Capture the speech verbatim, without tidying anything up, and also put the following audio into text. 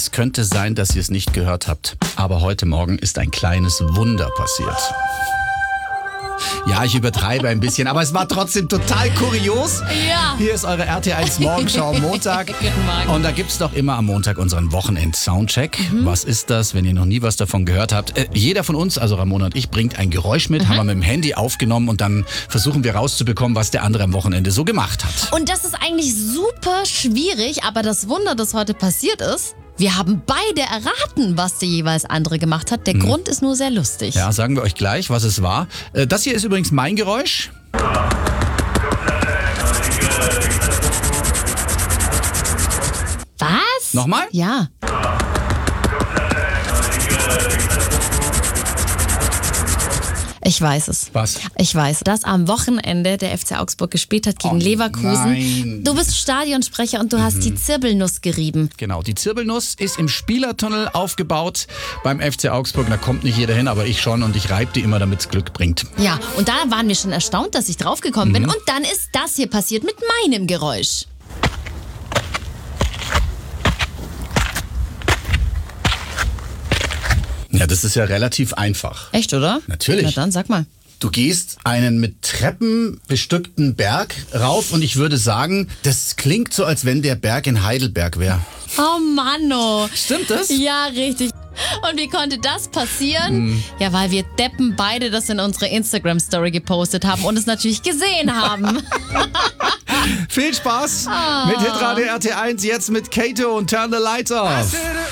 Es könnte sein, dass ihr es nicht gehört habt, aber heute Morgen ist ein kleines Wunder passiert. Ja, ich übertreibe ein bisschen, aber es war trotzdem total kurios. Ja. Hier ist eure R T eins Morgenschau am Montag. Guten Morgen. Und da gibt's doch immer am Montag unseren Wochenend-Soundcheck. Mhm. Was ist das, wenn ihr noch nie was davon gehört habt? Äh, jeder von uns, also Ramona und ich, bringt ein Geräusch mit, mhm. haben wir mit dem Handy aufgenommen und dann versuchen wir rauszubekommen, was der andere am Wochenende so gemacht hat. Und das ist eigentlich super schwierig, aber das Wunder, das heute passiert ist, wir haben beide erraten, was der jeweils andere gemacht hat. Der mhm. Grund ist nur sehr lustig. Ja, sagen wir euch gleich, was es war. Äh, das hier ist übrigens mein Geräusch. Was? Nochmal? Ja. Ich weiß es. Was? Ich weiß, dass am Wochenende der F C Augsburg gespielt hat gegen oh, Leverkusen. Nein. Du bist Stadionsprecher und du mhm. hast die Zirbelnuss gerieben. Genau, die Zirbelnuss ist im Spielertunnel aufgebaut beim F C Augsburg. Da kommt nicht jeder hin, aber ich schon und ich reibe die immer, damit es Glück bringt. Ja, und da waren wir schon erstaunt, dass ich draufgekommen mhm. bin. Und dann ist das hier passiert mit meinem Geräusch. Ja, das ist ja relativ einfach. Echt, oder? Natürlich. Na dann, sag mal. Du gehst einen mit Treppen bestückten Berg rauf und ich würde sagen, das klingt so, als wenn der Berg in Heidelberg wäre. Oh Manno. Stimmt das? Ja, richtig. Und wie konnte das passieren? Mm. Ja, weil wir Deppen beide das in unsere Instagram-Story gepostet haben und es natürlich gesehen haben. Viel Spaß oh. mit Hitradio R T eins, jetzt mit Kato und Turn the Lights Off.